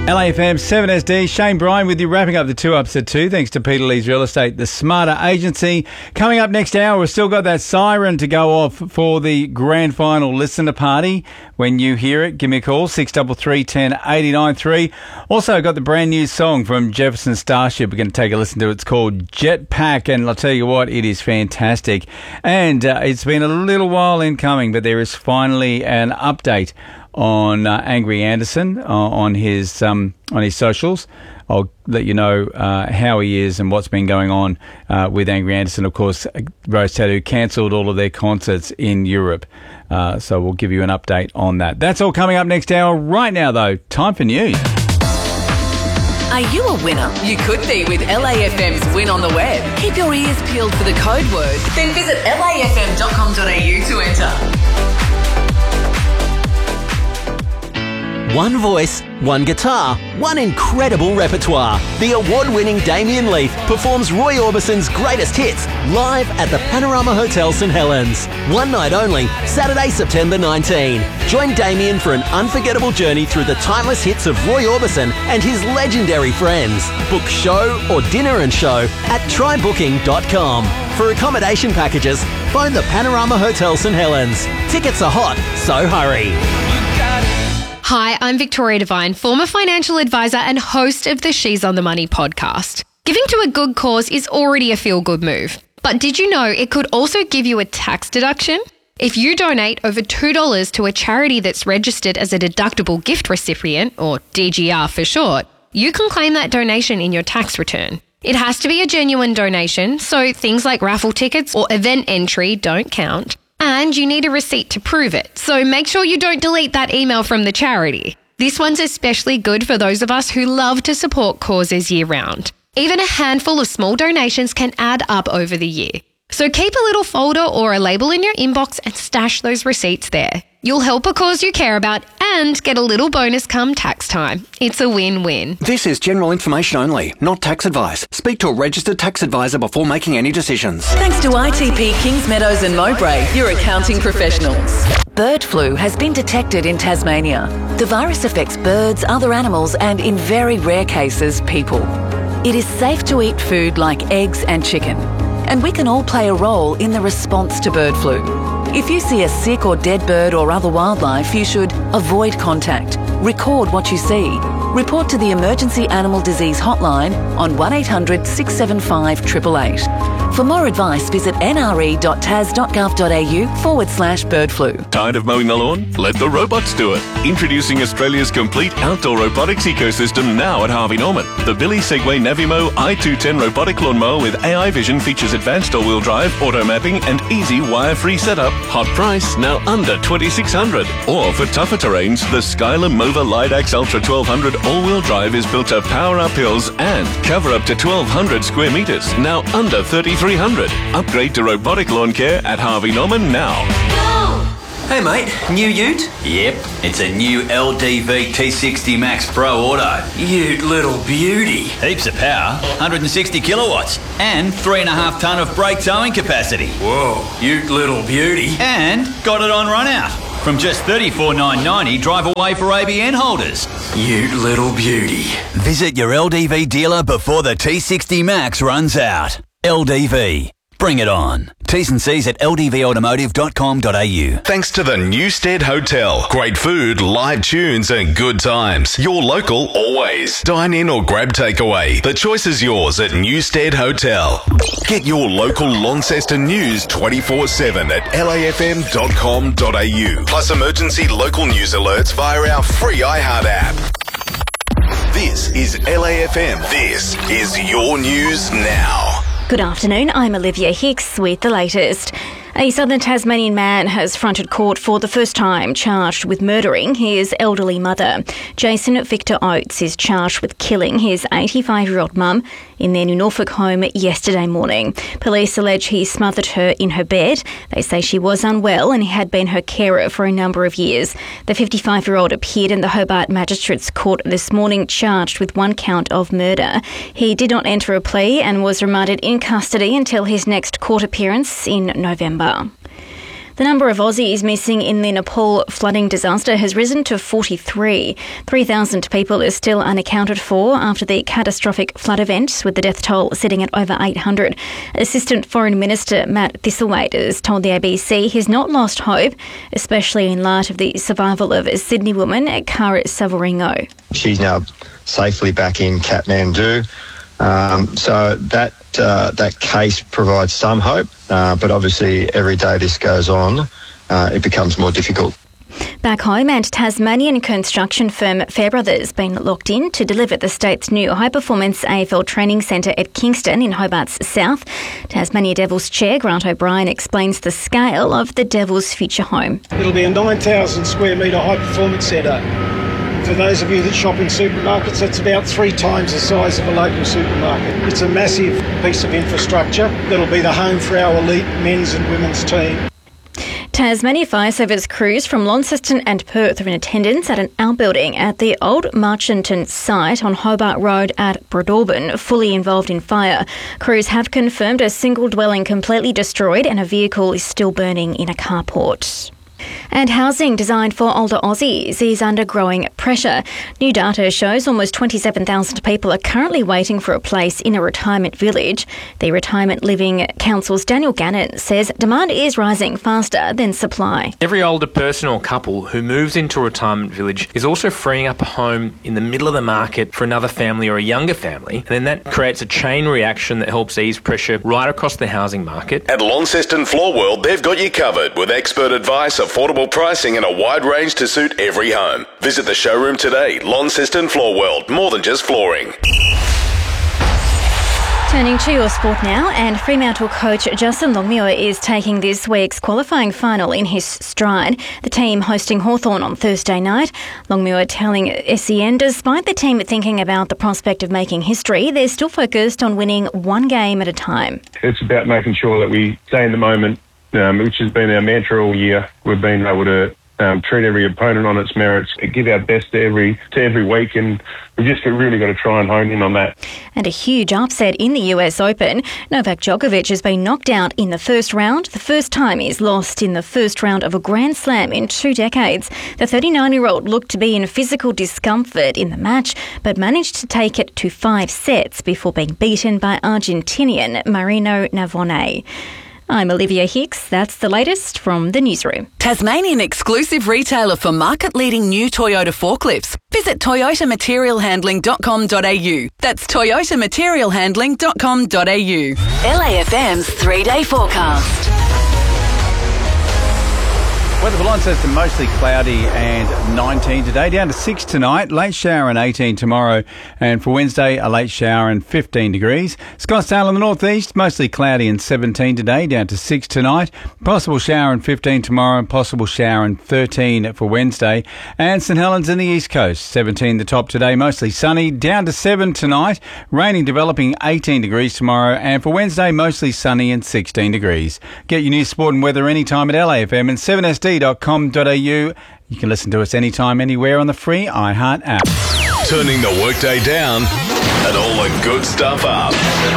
LAFM 7SD, Shane Bryan with you, wrapping up the 2 Ups at 2, thanks to Peter Lee's Real Estate, the Smarter Agency. Coming up next hour, we've still got that siren to go off for the grand final listener party. When you hear it, give me a call, 633 10 89 3. Also got the brand new song from Jefferson Starship. We're going to take a listen to it. It's called Jetpack, and I'll tell you what, it is fantastic. And it's been a little while in coming, but there is finally an update on Angry Anderson on his socials. I'll let you know how he is and what's been going on with Angry Anderson. Of course, Rose Tattoo cancelled all of their concerts in Europe. So we'll give you an update on that. That's all coming up next hour. Right now, though, time for news. Are you a winner? You could be with LAFM's Win on the Web. Keep your ears peeled for the code word. Then visit lafm.com.au to enter. One voice, one guitar, one incredible repertoire. The award-winning Damien Leith performs Roy Orbison's greatest hits live at the Panorama Hotel St Helens. One night only, Saturday, September 19. Join Damien for an unforgettable journey through the timeless hits of Roy Orbison and his legendary friends. Book show or dinner and show at trybooking.com. For accommodation packages, phone the Panorama Hotel St Helens. Tickets are hot, so hurry. Hi, I'm Victoria Devine, former financial advisor and host of the She's on the Money podcast. Giving to a good cause is already a feel-good move. But did you know it could also give you a tax deduction? If you donate over $2 to a charity that's registered as a deductible gift recipient, or DGR for short, you can claim that donation in your tax return. It has to be a genuine donation, so things like raffle tickets or event entry don't count. And you need a receipt to prove it, so make sure you don't delete that email from the charity. This one's especially good for those of us who love to support causes year-round. Even a handful of small donations can add up over the year. So keep a little folder or a label in your inbox and stash those receipts there. You'll help a cause you care about and get a little bonus come tax time. It's a win-win. This is general information only, not tax advice. Speak to a registered tax advisor before making any decisions. Thanks to ITP Kings Meadows and Mowbray, your accounting professionals. Bird flu has been detected in Tasmania. The virus affects birds, other animals, and in very rare cases, people. It is safe to eat food like eggs and chicken, and we can all play a role in the response to bird flu. If you see a sick or dead bird or other wildlife, you should avoid contact, record what you see, report to the Emergency Animal Disease Hotline on 1800 675 888. For more advice, visit nre.tas.gov.au/bird flu. Tired of mowing the lawn? Let the robots do it. Introducing Australia's complete outdoor robotics ecosystem now at Harvey Norman. The Billy Segway Navimo i210 robotic lawnmower with AI vision features advanced all-wheel drive, auto mapping and easy wire-free setup. Hot price, now under $2,600. Or for tougher terrains, the Skyler Mova Lidax Ultra 1200 all-wheel drive is built to power up hills and cover up to 1,200 square metres, now under $3,300. Upgrade to robotic lawn care at Harvey Norman now. Hey mate, new ute? Yep, it's a new LDV T60 Max Pro Auto. Ute little beauty. Heaps of power, 160 kilowatts, and 3.5 tonne of brake towing capacity. Whoa, ute little beauty. And got it on run out. From just $34,990, drive away for ABN holders. Ute little beauty. Visit your LDV dealer before the T60 Max runs out. LDV. Bring it on. T's and C's at ldvautomotive.com.au. Thanks to the Newstead Hotel. Great food, live tunes and good times. Your local always. Dine in or grab takeaway. The choice is yours at Newstead Hotel. Get your local Launceston news 24/7 at lafm.com.au. Plus emergency local news alerts via our free iHeart app. This is LAFM. This is your news now. Good afternoon, I'm Olivia Hicks with the latest. A southern Tasmanian man has fronted court for the first time, charged with murdering his elderly mother. Jason Victor Oates is charged with killing his 85-year-old mum in their New Norfolk home yesterday morning. Police allege he smothered her in her bed. They say she was unwell and he had been her carer for a number of years. The 55-year-old appeared in the Hobart Magistrates Court this morning, charged with one count of murder. He did not enter a plea and was remanded in custody until his next court appearance in November. The number of Aussies missing in the Nepal flooding disaster has risen to 43. 3,000 people are still unaccounted for after the catastrophic flood event, with the death toll sitting at over 800. Assistant Foreign Minister Matt Thistlethwaite has told the ABC he's not lost hope, especially in light of the survival of a Sydney woman, Kara Savaringo. She's now safely back in Kathmandu. So that case provides some hope, but obviously every day this goes on, it becomes more difficult. Back home, and Tasmanian construction firm Fairbrothers been locked in to deliver the state's new high-performance AFL training centre at Kingston in Hobart's south. Tasmania Devils chair Grant O'Brien explains the scale of the Devils' future home. It'll be a 9,000 square metre high-performance centre. For those of you that shop in supermarkets, that's about 3 times the size of a local supermarket. It's a massive piece of infrastructure that'll be the home for our elite men's and women's team. Tasmania Fire Service crews from Launceston and Perth are in attendance at an outbuilding at the old Marchanton site on Hobart Road at Breadalbin, fully involved in fire. Crews have confirmed a single dwelling completely destroyed and a vehicle is still burning in a carport. And housing designed for older Aussies is under growing pressure. New data shows almost 27,000 people are currently waiting for a place in a retirement village. The Retirement Living Council's Daniel Gannon says demand is rising faster than supply. Every older person or couple who moves into a retirement village is also freeing up a home in the middle of the market for another family or a younger family. And then that creates a chain reaction that helps ease pressure right across the housing market. At Launceston Floor World, they've got you covered with expert advice, affordable pricing and a wide range to suit every home. Visit the showroom today. Launceston Floor World, more than just flooring. Turning to your sport now, and Fremantle coach Justin Longmuir is taking this week's qualifying final in his stride. The team hosting Hawthorn on Thursday night. Longmuir telling SEN, despite the team thinking about the prospect of making history, they're still focused on winning one game at a time. It's about making sure that we stay in the moment, which has been our mantra all year. We've been able to treat every opponent on its merits, give our best to every week, and we've just really got to try and hone in on that. And a huge upset in the US Open. Novak Djokovic has been knocked out in the first round, the first time he's lost in the first round of a Grand Slam in 2 decades. The 39-year-old looked to be in physical discomfort in the match, but managed to take it to 5 sets before being beaten by Argentinian Marino Navone. I'm Olivia Hicks. That's the latest from the newsroom. Tasmanian exclusive retailer for market-leading new Toyota forklifts. Visit toyotamaterialhandling.com.au. That's toyotamaterialhandling.com.au. LAFM's 3-day forecast. Weather for Launceston, mostly cloudy and 19 today, down to 6 tonight, late shower and 18 tomorrow, and for Wednesday, a late shower and 15 degrees. Scottsdale in the northeast, mostly cloudy and 17 today, down to 6 tonight, possible shower and 15 tomorrow, and possible shower and 13 for Wednesday. And St Helens in the east coast, 17 the top today, mostly sunny, down to 7 tonight, raining developing 18 degrees tomorrow, and for Wednesday, mostly sunny and 16 degrees. Get your news, sport and weather anytime at LAFM and 7SD.com.au. You can listen to us anytime, anywhere on the free iHeart app. Turning the workday down and all the good stuff up.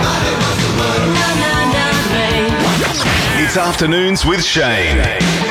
It's Afternoons with Shane.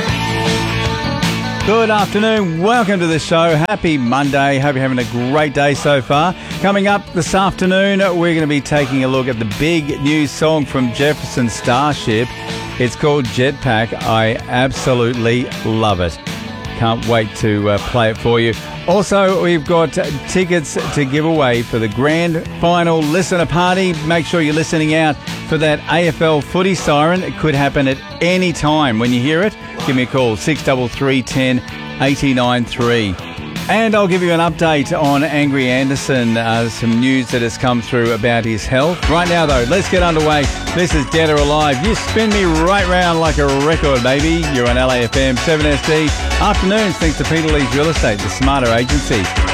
Good afternoon. Welcome to the show. Happy Monday. Hope you're having a great day so far. Coming up this afternoon, we're going to be taking a look at the big new song from Jefferson Starship. It's called Jetpack. I absolutely love it. Can't wait to play it for you. Also, we've got tickets to give away for the grand final listener party. Make sure you're listening out for that AFL footy siren. It could happen at any time. When you hear it, give me a call, 633 10 89 3. And I'll give you an update on Angry Anderson, some news that has come through about his health. Right now, though, let's get underway. This is Dead or Alive. You spin me right round like a record, baby. You're on LAFM 7SD. Afternoons, thanks to Peter Lee's Real Estate, the smarter agency.